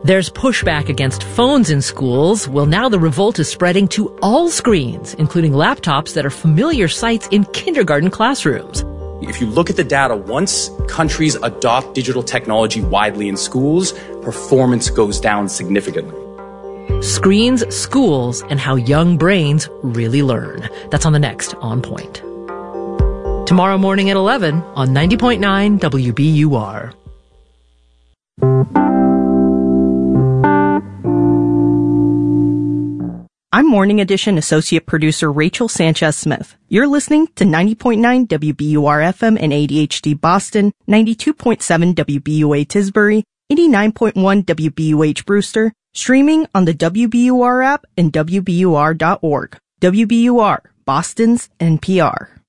There's pushback against phones in schools. Well, now the revolt is spreading to all screens, including laptops that are familiar sights in kindergarten classrooms. If you look at the data, once countries adopt digital technology widely in schools, performance goes down significantly. Screens, schools, and how young brains really learn. That's on the next On Point. Tomorrow morning at 11 on 90.9 WBUR. I'm Morning Edition Associate Producer Rachel Sanchez-Smith. You're listening to 90.9 WBUR-FM and ADHD Boston, 92.7 WBUA Tisbury, 89.1 WBUH Brewster, streaming on the WBUR app and WBUR.org. WBUR, Boston's NPR.